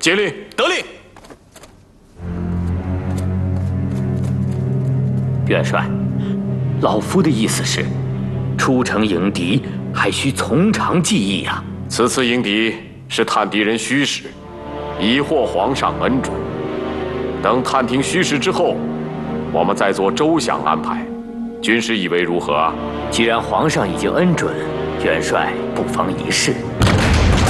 接令， 得令。 元帅，老夫的意思是，出城迎敌还需从长计议呀。 此次迎敌是探敌人虚实，以获皇上恩准。等探听虚实之后，我们再做周详安排。军师以为如何啊？ 既然皇上已经恩准，元帅不妨一试。